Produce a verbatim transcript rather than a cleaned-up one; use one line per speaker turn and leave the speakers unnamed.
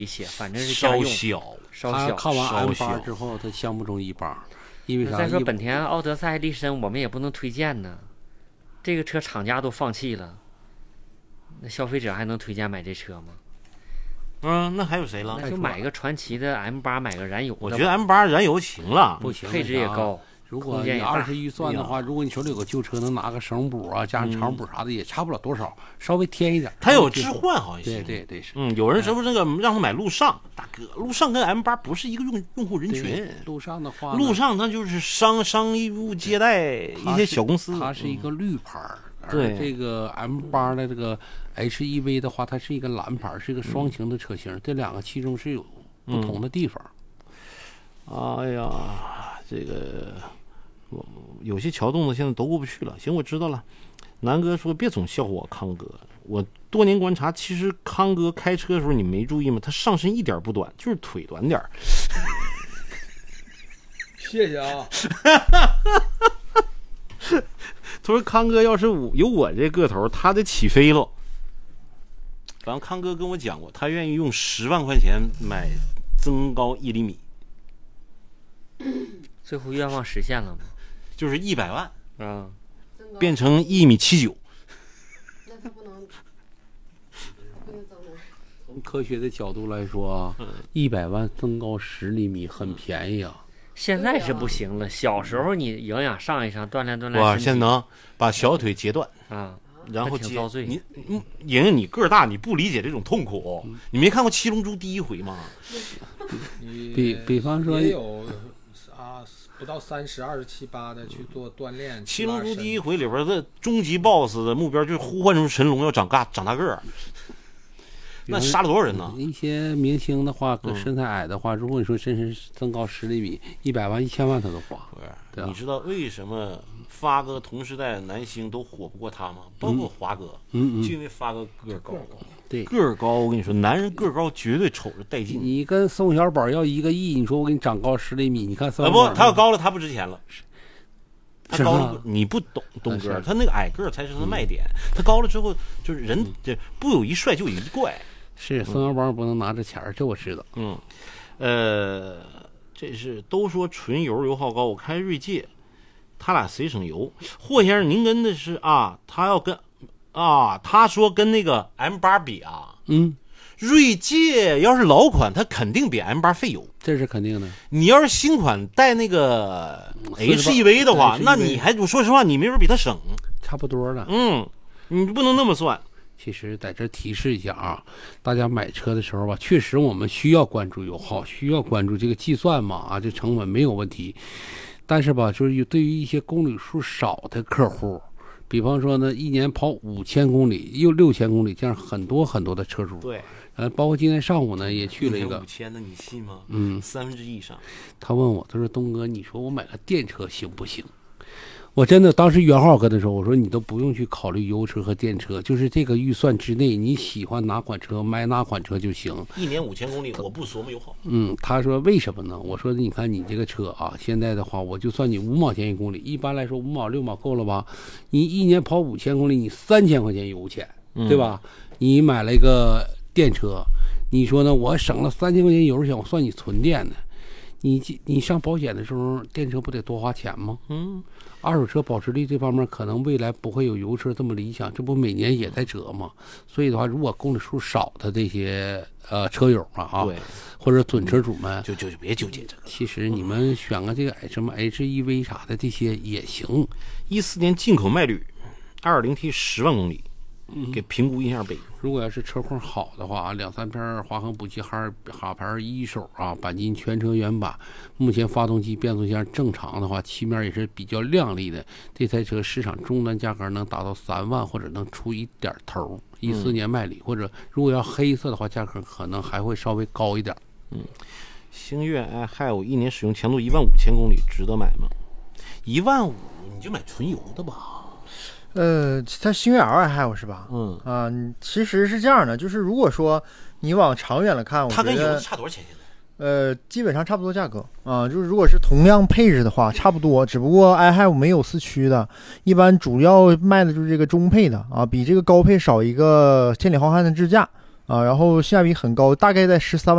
一些，反正是家用
稍小，
稍小。
看完 M 八之后，他项目中一八，因为啥？
再说本田奥德赛、力绅，我们也不能推荐呢。这个车厂家都放弃了，那消费者还能推荐买这车吗？
嗯，那还有谁了？
那就买个传祺的 M 八，买个燃油的。
我觉得 M 八燃油行了，
不行，
配置也高。
如果你二十预算的话，如果你手里有个旧车，能拿个省补啊，加上长补啥的，也差不了多少，稍微添一点。
它有置换，好像
对对对，
嗯，有人说不是那个让他买路上，大哥，路上跟 M 八不是一个用用户人群。
路上的话，
路上它就是商商务接待一些小公司，
它是一个绿牌，
对
这个 M 八的这个 H E V 的话，它是一个蓝牌，是一个双擎的车型，这两个其中是有不同的地方。
哎呀，这个。有些桥洞子现在都过不去了。行，我知道了。南哥说别总笑话我康哥，我多年观察，其实康哥开车的时候你没注意吗？他上身一点不短，就是腿短点。
谢谢啊。
他说康哥要是有我这个头，他得起飞了。反正康哥跟我讲过，他愿意用十万块钱买增高一厘米。
最后愿望实现了吗？
就是一百万
啊，
变成一米七九。
那他不能不能增的。
从科学的角度来说，一百万增高十厘米很便宜啊。
现在是不行了，小时候你营养上一上，锻炼锻炼。
哇，现在能把小腿截断
啊，
然后
挺遭罪。
你莹莹，你个儿大，你不理解这种痛苦。嗯、你没看过《七龙珠》第一回吗？
比比方说
也有啊。不到三十二十七八的去做锻炼。
七龙珠第一回里边的终极 boss 的目标就是呼唤出神龙要长大长大个儿，那杀了多少人呢？
一些明星的话，身材矮的话，如果你说真是增高十厘米，一百万一千万他都花。
对，你知道为什么发哥同时代男星都火不过他吗？包括华哥，
嗯嗯，
就因为发哥个儿高。
对，
个儿高，我跟你说，男人个儿高绝对瞅着带劲。
你跟宋小宝要一个亿，你说我给你长高十厘米，你看宋
小宝、啊、不，他要高了，他不值钱了。他高了，你不懂东哥，他那个矮个儿才是他的卖点。嗯、他高了之后，就是人这不有一帅就有一怪。
是宋小宝不能拿着钱儿，这我知道。
嗯，呃，这是都说纯油油耗高，我开锐界，他俩谁省油？霍先生，您跟的是啊，他要跟。啊，他说跟那个 M 八比啊，
嗯，
锐界要是老款，它肯定比 M 八费油，
这是肯定的。
你要是新款带那个 H E V 的话，那你还我说实话，你没准比它省，
差不多了。
嗯，你不能那么算。
其实在这提示一下啊，大家买车的时候吧，确实我们需要关注油耗，需要关注这个计算嘛，啊，这成本没有问题。但是吧，就是对于一些公里数少的客户。比方说呢，一年跑五千公里，又六千公里，这样很多很多的车主。
对，
呃，包括今天上午呢，也去了一个
五千的，你信吗？
嗯，
三分之一以上。
他问我，他说：“东哥，你说我买个电车行不行？”我真的当时袁浩跟他说：“我说你都不用去考虑油车和电车，就是这个预算之内，你喜欢哪款车买哪款车就行。
一年五千公里，我不琢磨油耗。”
嗯，他说为什么呢？我说你看你这个车啊，现在的话，我就算你五毛钱一公里，一般来说五毛六毛够了吧？你一年跑五千公里，你三千块钱油钱，对吧？嗯、你买了一个电车，你说呢？我省了三千块钱油钱，我算你纯电的。你你上保险的时候，电车不得多花钱吗？
嗯。
二手车保值率这方面可能未来不会有油车这么理想，这不每年也在折吗？所以的话，如果公里数少的这些呃车友嘛啊，
对，
或者准车主们，
就就就别纠结这个。
其实你们选个这个什么 H E V 啥的这些也行。
一四年进口迈旅，二零 T 十万公里，给评估一下呗。
如果要是车况好的话，两三片华恒补气哈哈牌一手啊，钣金全车原版，目前发动机变速箱正常的话，漆面也是比较亮丽的。这台车市场终端价格能达到三万，或者能出一点头。一四年卖里，或者如果要黑色的话，价格可能还会稍微高一点。
嗯，星越哎，还有一年使用强度一万五千公里，值得买吗？一万五你就买纯油的吧。
呃，它星越 L 还有是吧？
嗯
啊，其实是这样的，就是如果说你往长远了看，我觉得
它跟油差多少钱现在？
呃，基本上差不多价格啊，就是如果是同样配置的话，差不多，只不过 i 还有没有四驱的，一般主要卖的就是这个中配的啊，比这个高配少一个千里浩瀚的支架啊，然后性价比很高，大概在十三万。